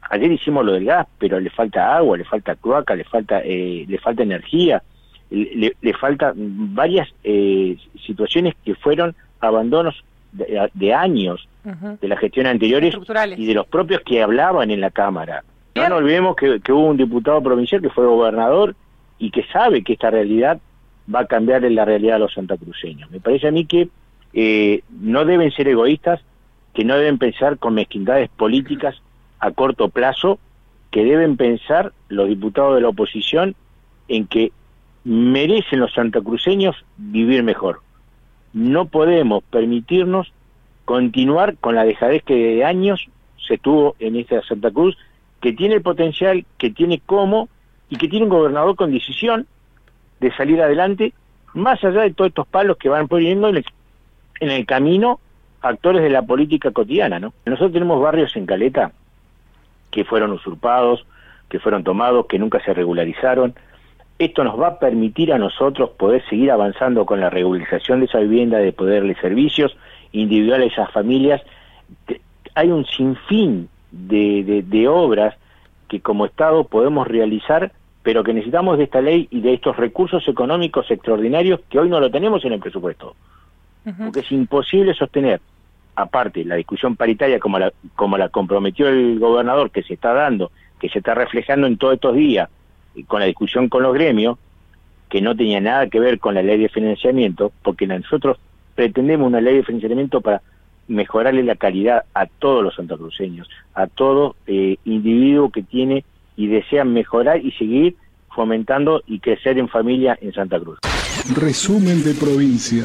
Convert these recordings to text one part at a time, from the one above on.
Ayer hicimos lo del gas, pero le falta agua, le falta cloaca, le falta energía, le falta varias situaciones que fueron abandonos de años de las gestiones anteriores y de los propios que hablaban en la Cámara. No nos olvidemos que hubo un diputado provincial que fue gobernador y que sabe que esta realidad va a cambiar en la realidad de los santacruceños. Me parece a mí que no deben ser egoístas, que no deben pensar con mezquindades políticas a corto plazo, que deben pensar los diputados de la oposición en que merecen los santacruceños vivir mejor. No podemos permitirnos continuar con la dejadez que de años se tuvo en esta Santa Cruz, que tiene el potencial, que tiene cómo, y que tiene un gobernador con decisión de salir adelante, más allá de todos estos palos que van poniendo en el camino actores de la política cotidiana, ¿no? Nosotros tenemos barrios en Caleta que fueron usurpados, que fueron tomados, que nunca se regularizaron. Esto nos va a permitir a nosotros poder seguir avanzando con la regularización de esa vivienda, de poder darle servicios individuales a esas familias. Hay un sinfín de obras que como Estado podemos realizar, pero que necesitamos de esta ley y de estos recursos económicos extraordinarios que hoy no lo tenemos en el presupuesto. Porque es imposible sostener, aparte, la discusión paritaria como la comprometió el gobernador, que se está dando, que se está reflejando en todos estos días, con la discusión con los gremios, que no tenía nada que ver con la ley de financiamiento, porque nosotros pretendemos una ley de financiamiento para mejorarle la calidad a todos los santacruceños, a todo individuo que tiene y desea mejorar y seguir fomentando y crecer en familia en Santa Cruz. Resumen de provincia.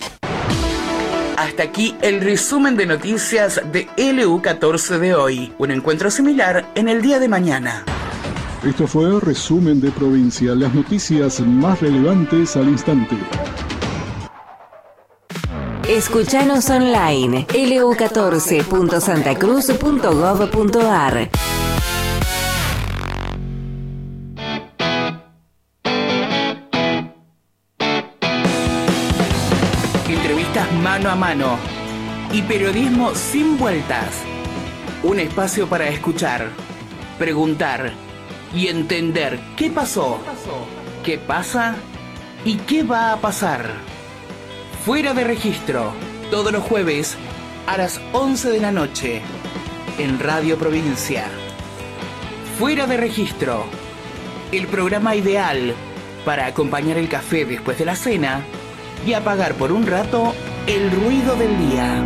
Hasta aquí el resumen de noticias de LU14 de hoy. Un encuentro similar en el día de mañana. Esto fue Resumen de Provincia, las noticias más relevantes al instante. Escuchanos online, lu14.santacruz.gov.ar. Entrevistas mano a mano y periodismo sin vueltas. Un espacio para escuchar, preguntar y entender qué pasó, qué pasa y qué va a pasar. Fuera de registro, todos los jueves a las 11 de la noche, en Radio Provincia. Fuera de registro, el programa ideal para acompañar el café después de la cena y apagar por un rato el ruido del día.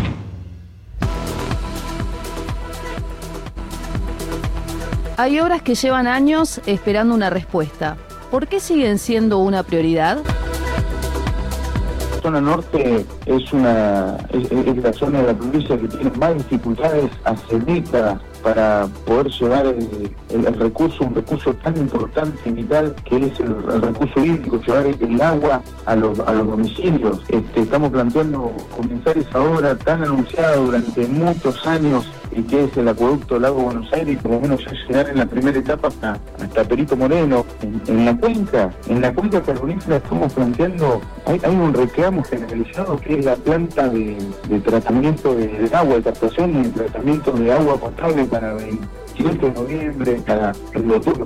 Hay obras que llevan años esperando una respuesta. ¿Por qué siguen siendo una prioridad? La zona norte es la zona de la provincia que tiene más dificultades hace décadas para poder llevar el recurso, un recurso tan importante y vital que es el recurso hídrico, llevar el agua a los domicilios. Estamos planteando comenzar esa obra tan anunciada durante muchos años y que es el acueducto Lago Buenos Aires, y por lo menos ya llegar en la primera etapa hasta Perito Moreno. En la cuenca carbonífera estamos planteando, hay un reclamo generalizado que es la planta de tratamiento de agua, de captación y tratamiento de agua potable para 28 de noviembre, para el otoño.